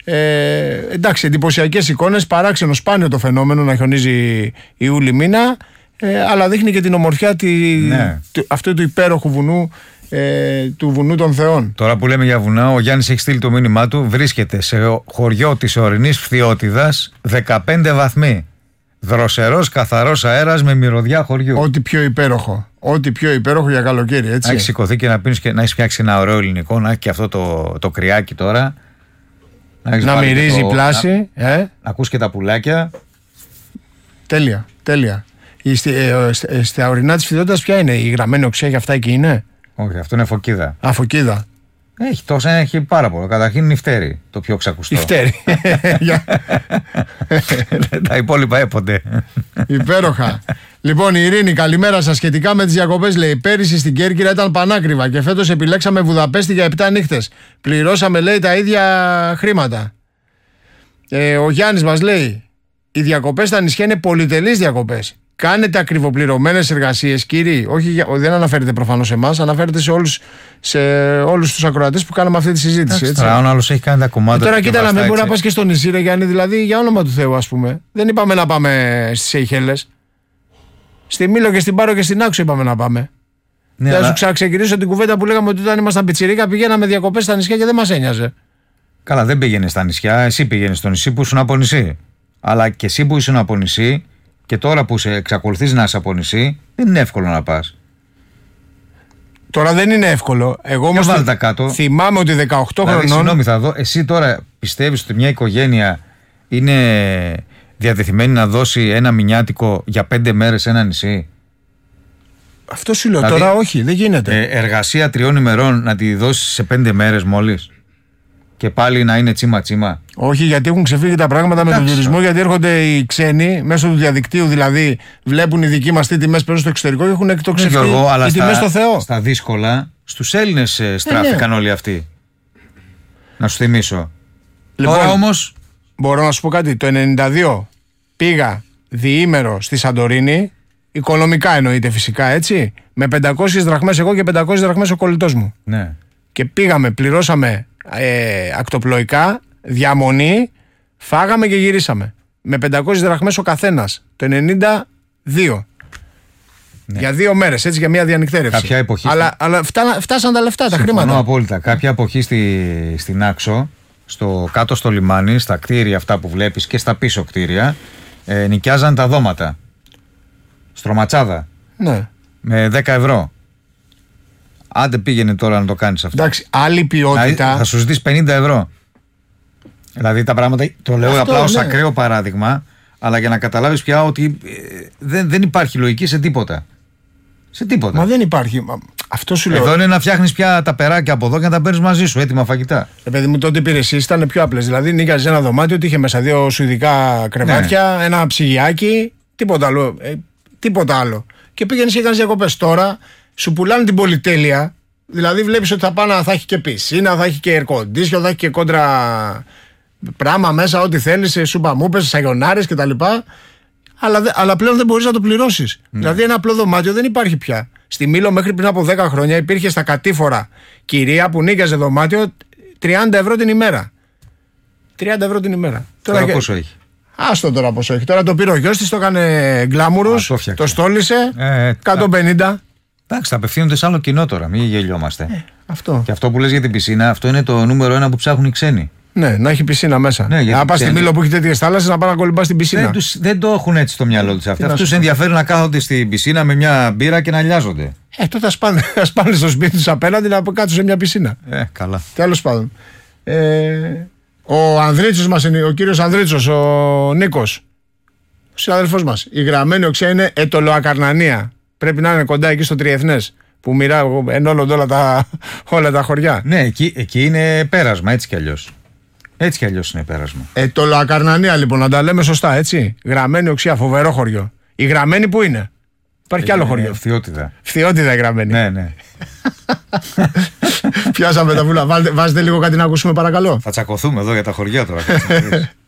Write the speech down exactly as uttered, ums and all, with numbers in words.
Ε, εντάξει, εντυπωσιακές εικόνες, παράξενο, σπάνιο το φαινόμενο να χιονίζει Ιούλη μήνα, ε, αλλά δείχνει και την ομορφιά τη, ναι. του, αυτού του υπέροχου βουνού, ε, του βουνού των Θεών. Τώρα που λέμε για βουνά, ο Γιάννης έχει στείλει το μήνυμά του. Βρίσκεται σε χωριό της ορεινής Φθιώτιδας, δεκαπέντε βαθμοί. Δροσερός, καθαρός αέρας με μυρωδιά χωριού. Ό,τι πιο υπέροχο. Ό,τι πιο υπέροχο για καλοκαίρι, έτσι. Να έχει σηκωθεί και να πίνεις και να έχει φτιάξει ένα ωραίο ελληνικό, να έχει και αυτό το, το κρυάκι τώρα. Να, να μυρίζει το, πλάση. Να, ε. να ακούς και τα πουλάκια. Τέλεια, τέλεια. Στη, ε, ε, στα ορεινά της Φθιώτιδας ποια είναι, η γραμμένη οξέα και αυτά εκεί είναι? Όχι, αυτό είναι φωκίδα. Α, φωκίδα. Έχει τόσα, έχει πάρα πολλά. Καταρχήν η φτέρη, το πιο ξακουστό. Η φτέρη. Τα υπόλοιπα έπονται. Υπέροχα. Λοιπόν, η Ειρήνη, καλημέρα σας. Σχετικά με τις διακοπές, λέει: πέρυσι στην Κέρκυρα ήταν πανάκριβα και φέτος επιλέξαμε Βουδαπέστη για επτά νύχτες. Πληρώσαμε, λέει, τα ίδια χρήματα. Ε, ο Γιάννης μας λέει: οι διακοπές στα νησιά είναι πολυτελείς διακοπές. Κάνετε ακριβοπληρωμένες εργασίες, κύριοι? Όχι, δεν αναφέρεται προφανώς σε εμάς, αναφέρεται σε όλους, σε όλους τους ακροατές που κάναμε αυτή τη συζήτηση. Έτσι. Τώρα, ο άλλος έχει κάνει τα κομμάτια. Ε, τώρα κοίτα, να μην μπορεί να πας και στο νησί, ρε Γιάννη, δηλαδή για όνομα του Θεού, ας πούμε. Δεν είπαμε να πάμε στις Σεϊχέλες. Στη Μήλο και στην Πάρο και στην Άξο είπαμε να πάμε. Ναι, θα αλλά... σου ξαναξεκινήσω την κουβέντα που λέγαμε ότι όταν ήμασταν πιτσιρίκα πηγαίναμε διακοπές στα νησιά και δεν μας ένοιαζε. Καλά, δεν πήγαινε στα νησιά, εσύ πήγαινε στο νησί που ήσουν από νησί. Αλλά και εσύ που ήσουν από νησί. Και τώρα που σε εξακολουθείς να είσαι από νησί, δεν είναι εύκολο να πας. Τώρα δεν είναι εύκολο. Εγώ όμως θυμάμαι ότι δεκαοκτώ δηλαδή, χρονών. Συγγνώμη, θα δω. Εσύ τώρα πιστεύεις ότι μια οικογένεια είναι διατεθειμένη να δώσει ένα μηνιάτικο για πέντε μέρες σε ένα νησί? Αυτό σου λέω. Δηλαδή, τώρα όχι, δεν γίνεται. Ε, εργασία τριών ημερών να τη δώσεις σε πέντε μέρες μόλις. Και πάλι να είναι τσίμα τσίμα. Όχι, γιατί έχουν ξεφύγει τα πράγματα. Εντάξει, με τον τουρισμό, γιατί έρχονται οι ξένοι μέσω του διαδικτύου, δηλαδή βλέπουν οι δικοί μας τι τιμές παίρνουν στο εξωτερικό και έχουν εκτοξευτεί οι τιμές στο Θεό. Στα δύσκολα, στους Έλληνες στράφηκαν ε, ναι. όλοι αυτοί. Να σου θυμίσω. Λοιπόν, τώρα όμως. Μπορώ να σου πω κάτι. Το ενενήντα δύο πήγα διήμερο στη Σαντορίνη, οικονομικά εννοείται φυσικά, έτσι, με πεντακόσιες δραχμές εγώ και πεντακόσιες δραχμές ο κολλητός μου. Ναι. Και πήγαμε, πληρώσαμε ε, ακτοπλοϊκά, διαμονή, φάγαμε και γυρίσαμε. Με πεντακόσιες δραχμές ο καθένας. Το ενενήντα δύο. Ναι. Για δύο μέρες, έτσι, για μια διανυκτέρευση. Κάποια εποχή. Αλλά, στη... αλλά φτά, φτάσαν τα λεφτά, συμφωνώ τα χρήματα. Απόλυτα. Κάποια εποχή στη, στην Άξο, στο, κάτω στο λιμάνι, στα κτίρια αυτά που βλέπεις και στα πίσω κτίρια, ε, νοικιάζαν τα δώματα. Στρωματσάδα. Ναι. Με δέκα ευρώ. Άντε πήγαινε τώρα να το κάνεις αυτό. Εντάξει, άλλη ποιότητα. Δηλαδή, θα σου ζητήσει πενήντα ευρώ. Δηλαδή τα πράγματα. Το λέω αυτό, απλά ως ναι. ακραίο παράδειγμα, αλλά για να καταλάβεις πια ότι ε, δεν, δεν υπάρχει λογική σε τίποτα. Σε τίποτα. Μα δεν υπάρχει. Αυτό σου λέω. Εδώ είναι να φτιάχνεις πια τα περάκια από εδώ και να τα παίρνεις μαζί σου, έτοιμα φαγητά. Ε, παιδί μου, τότε υπηρεσίες ήταν πιο απλές. Δηλαδή, νίκαζε ένα δωμάτιο ότι είχε μέσα δύο σουηδικά κρεβάτια, ναι. ένα ψυγιάκι, τίποτα άλλο. Ε, τίποτα άλλο. Και πήγαινε και έκανε διακοπές. Τώρα σου πουλάνε την πολυτέλεια. Δηλαδή, βλέπεις ότι θα πάνε, θα έχει και πισίνα, θα έχει και air condition, θα έχει και κόντρα πράγμα μέσα, ό,τι θέλεις, σούπα μούπες, σαγιονάρες κτλ. Αλλά, αλλά πλέον δεν μπορείς να το πληρώσεις. Mm. Δηλαδή, ένα απλό δωμάτιο δεν υπάρχει πια. Στη Μήλο, μέχρι πριν από δέκα χρόνια, υπήρχε στα κατήφορα κυρία που νίκιαζε δωμάτιο τριάντα ευρώ την ημέρα. τριάντα ευρώ την ημέρα. Τώρα, τώρα πόσο έχει? Άστο τώρα πόσο έχει. Τώρα το πήρε ο γιος της, το έκανε γκλάμουρους, το, το στόλισε. Ε, εκατόν πενήντα. Εντάξει, θα απευθύνονται σε άλλο κοινό τώρα, μην γελιόμαστε. Ε, αυτό. Και αυτό που λες για την πισίνα, αυτό είναι το νούμερο ένα που ψάχνουν οι ξένοι. Ναι, να έχει πισίνα μέσα. Ναι, να πα στη Μήλο που έχει τέτοιες θάλασσες να πάει να κολυμπά στην πισίνα. Δεν, τους, δεν το έχουν έτσι στο μυαλό τους αυτό. Αυτούς ενδιαφέρει να κάθονται στην πισίνα με μια μπύρα και να λιάζονται. Ε, τότε ας πάνε, ας πάνε στο σπίτι τους απέναντι να κάτσουν σε μια πισίνα. Ε, καλά. Τέλος πάντων. Ε, ο Ανδρίτσος μας είναι, ο κύριος Ανδρίτσος, ο Νίκος, ο συναδελφός μας. Η γραμμένη οξέα είναι Ετωλοακαρνανία. Πρέπει να είναι κοντά εκεί στο Τριεθνές. Που μοιρά, ενώνονται όλα τα, όλα τα χωριά. Ναι, εκεί, εκεί είναι πέρασμα, έτσι κι αλλιώς. Έτσι κι αλλιώς είναι πέρασμα. Ετωλοακαρνανία, λοιπόν, να τα λέμε σωστά, έτσι. Γραμμένη οξέα, φοβερό χωριό. Η γραμμένη που είναι? Υπάρχει κι άλλο χωριό. Φθιώτιδα. Φθιώτιδα η γραμμένη. Ναι, ναι. Πιάσαμε τα βούλα. Βάζετε λίγο κάτι να ακούσουμε, παρακαλώ. Θα τσακωθούμε εδώ για τα χωριά τώρα.